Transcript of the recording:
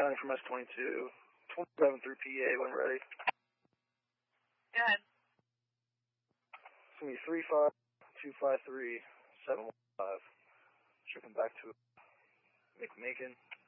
County from S22. 27 through PA when ready. Go ahead. It's going to be 35253-715. Shipping back to McMakin.